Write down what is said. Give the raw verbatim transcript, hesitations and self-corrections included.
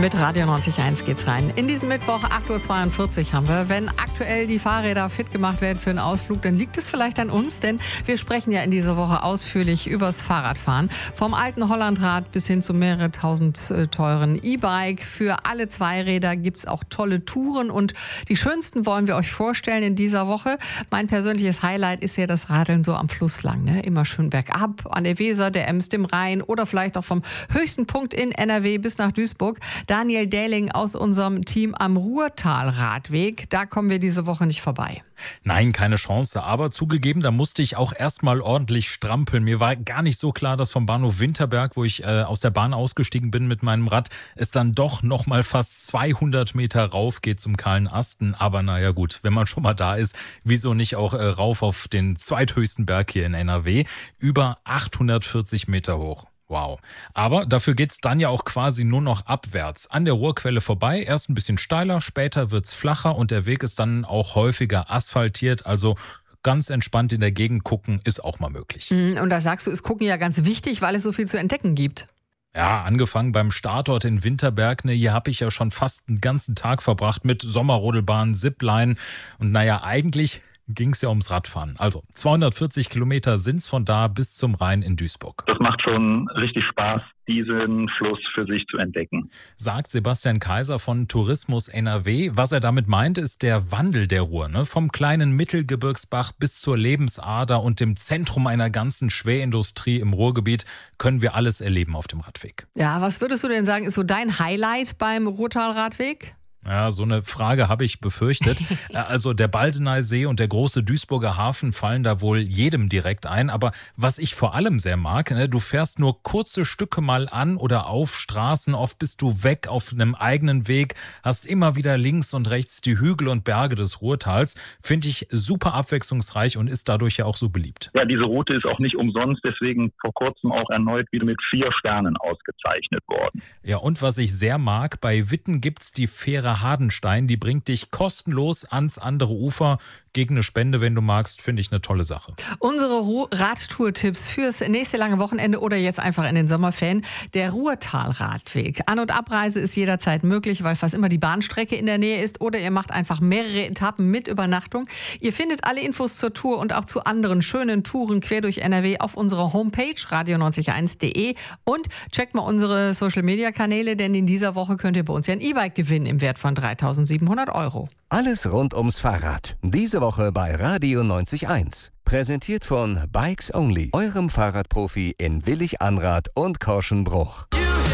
Mit Radio neunzig Komma eins geht's rein. In diesem Mittwoch, acht Uhr zweiundvierzig haben wir. Wenn aktuell die Fahrräder fit gemacht werden für einen Ausflug, dann liegt es vielleicht an uns, denn wir sprechen ja in dieser Woche ausführlich übers Fahrradfahren. Vom alten Hollandrad bis hin zu mehrere tausend äh, teuren E-Bike. Für alle Zweiräder gibt's auch tolle Touren und die schönsten wollen wir euch vorstellen in dieser Woche. Mein persönliches Highlight ist ja das Radeln so am Fluss lang, ne? Immer schön bergab, an der Weser, der Ems, dem Rhein oder vielleicht auch vom höchsten Punkt in N R W bis nach Duisburg. Daniel Dähling aus unserem Team am Ruhrtal-Radweg. Da kommen wir diese Woche nicht vorbei. Nein, keine Chance. Aber zugegeben, da musste ich auch erstmal ordentlich strampeln. Mir war gar nicht so klar, dass vom Bahnhof Winterberg, wo ich äh, aus der Bahn ausgestiegen bin mit meinem Rad, es dann doch noch mal fast zweihundert Meter rauf geht zum Kahlen Asten. Aber naja gut, wenn man schon mal da ist, wieso nicht auch äh, rauf auf den zweithöchsten Berg hier in N R W? Über achthundertvierzig Meter hoch. Wow. Aber dafür geht's dann ja auch quasi nur noch abwärts. An der Ruhrquelle vorbei, erst ein bisschen steiler, später wird's flacher und der Weg ist dann auch häufiger asphaltiert, also ganz entspannt in der Gegend gucken ist auch mal möglich. Und da sagst du, ist Gucken ja ganz wichtig, weil es so viel zu entdecken gibt. Ja, angefangen beim Startort in Winterberg, ne, hier habe ich ja schon fast einen ganzen Tag verbracht mit Sommerrodelbahn, Zipline und naja, eigentlich ging es ja ums Radfahren. Also zweihundertvierzig Kilometer sind's von da bis zum Rhein in Duisburg. Das macht schon richtig Spaß, diesen Fluss für sich zu entdecken. Sagt Sebastian Kaiser von Tourismus N R W. Was er damit meint, ist der Wandel der Ruhr. Ne? Vom kleinen Mittelgebirgsbach bis zur Lebensader und dem Zentrum einer ganzen Schwerindustrie im Ruhrgebiet können wir alles erleben auf dem Radweg. Ja, was würdest du denn sagen, ist so dein Highlight beim Ruhrtal-Radweg? Ja, so eine Frage habe ich befürchtet. Also der Baldeneysee und der große Duisburger Hafen fallen da wohl jedem direkt ein. Aber was ich vor allem sehr mag, ne, du fährst nur kurze Stücke mal an oder auf Straßen. Oft bist du weg auf einem eigenen Weg, hast immer wieder links und rechts die Hügel und Berge des Ruhrtals. Finde ich super abwechslungsreich und ist dadurch ja auch so beliebt. Ja, diese Route ist auch nicht umsonst, deswegen vor kurzem auch erneut wieder mit vier Sternen ausgezeichnet worden. Ja, und was ich sehr mag, bei Witten gibt's die Fähre Hardenstein, die bringt dich kostenlos ans andere Ufer. Gegen eine Spende, wenn du magst, finde ich eine tolle Sache. Unsere Ru- Radtour-Tipps fürs nächste lange Wochenende oder jetzt einfach in den Sommerferien. Der Ruhrtal-Radweg. An- und Abreise ist jederzeit möglich, weil fast immer die Bahnstrecke in der Nähe ist. Oder ihr macht einfach mehrere Etappen mit Übernachtung. Ihr findet alle Infos zur Tour und auch zu anderen schönen Touren quer durch N R W auf unserer Homepage radio neunzig Komma eins punkt de und checkt mal unsere Social-Media-Kanäle, denn in dieser Woche könnt ihr bei uns ja ein E-Bike gewinnen im Wert von dreitausendsiebenhundert Euro. Alles rund ums Fahrrad. Diese Woche bei Radio neunzig Komma eins. Präsentiert von Bikes Only, eurem Fahrradprofi in Willig-Anrath und Korschenbruch.